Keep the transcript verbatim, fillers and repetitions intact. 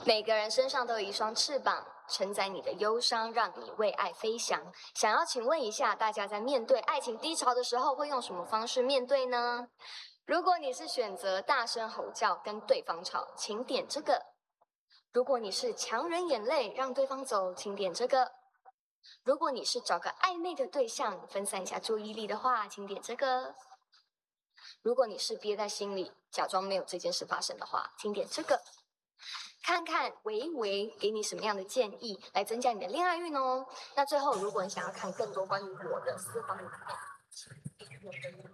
每个人身上都有一双翅膀，承载你的忧伤，让你为爱飞翔。想要请问一下，大家在面对爱情低潮的时候，会用什么方式面对呢？如果你是选择大声吼叫跟对方吵，请点这个；如果你是强忍眼泪让对方走，请点这个；如果你是找个暧昧的对象分散一下注意力的话，请点这个；如果你是憋在心里假装没有这件事发生的话，请点这个。看看维维给你什么样的建议，来增加你的恋爱运哦。那最后，如果你想要看更多关于我的私房影片，请订阅